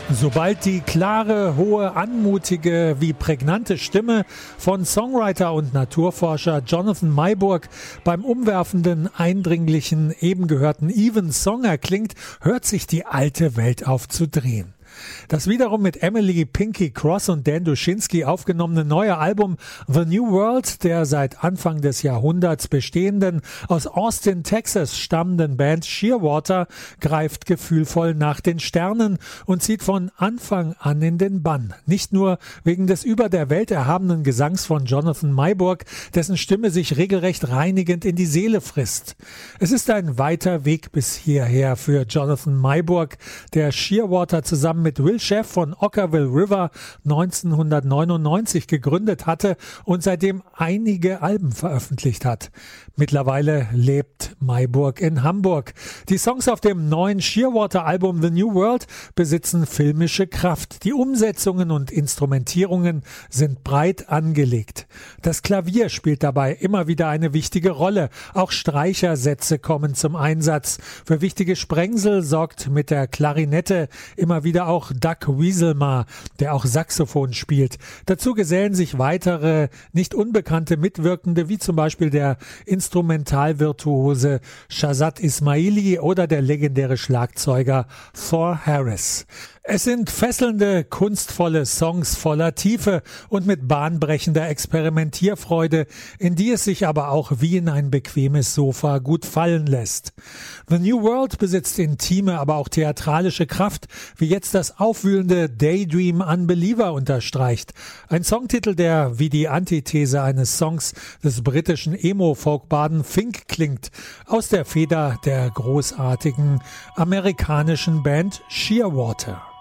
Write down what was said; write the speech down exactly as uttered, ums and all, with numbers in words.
Sobald die klare, hohe, anmutige wie prägnante Stimme von Songwriter und Naturforscher Jonathan Maiburg beim umwerfenden, eindringlichen, eben gehörten Even Song erklingt, hört sich die alte Welt auf zu drehen. Das wiederum mit Emily Pinky Cross und Dan Duschinski aufgenommene neue Album The New World der seit Anfang des Jahrhunderts bestehenden, aus Austin, Texas stammenden Band Shearwater greift gefühlvoll nach den Sternen und zieht von Anfang an in den Bann. Nicht nur wegen des über der Welt erhabenen Gesangs von Jonathan Maiburg, dessen Stimme sich regelrecht reinigend in die Seele frisst. Es ist ein weiter Weg bis hierher für Jonathan Maiburg, der Shearwater zusammen mit Will Sheff von Okkervil River neunzehnhundertneunundneunzig gegründet hatte und seitdem einige Alben veröffentlicht hat. Mittlerweile lebt Maiburg in Hamburg. Die Songs auf dem neuen Shearwater-Album The New World besitzen filmische Kraft. Die Umsetzungen und Instrumentierungen sind breit angelegt. Das Klavier spielt dabei immer wieder eine wichtige Rolle. Auch Streichersätze kommen zum Einsatz. Für wichtige Sprengsel sorgt mit der Klarinette immer wieder auch Doug Wieselmar, der auch Saxophon spielt. Dazu gesellen sich weitere, nicht unbekannte Mitwirkende, wie zum Beispiel der Instrumentalvirtuose Shazad Ismaili oder der legendäre Schlagzeuger Thor Harris. Es sind fesselnde, kunstvolle Songs voller Tiefe und mit bahnbrechender Experimentierfreude, in die es sich aber auch wie in ein bequemes Sofa gut fallen lässt. The New World besitzt intime, aber auch theatralische Kraft, wie jetzt das aufwühlende Daydream Unbeliever unterstreicht. Ein Songtitel, der wie die Antithese eines Songs des britischen Emo-Folkbaden Fink klingt, aus der Feder der großartigen amerikanischen Band Shearwater.